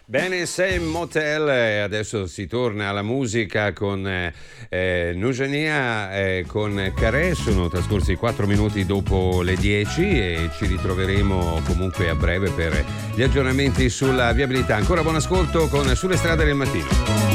Bene, sei in motel e adesso si torna alla musica con Nugenia con Carè. Sono trascorsi 4 minuti dopo le 10 e ci ritroveremo comunque a breve per gli aggiornamenti sulla viabilità. Ancora buon ascolto con Sulle strade del mattino.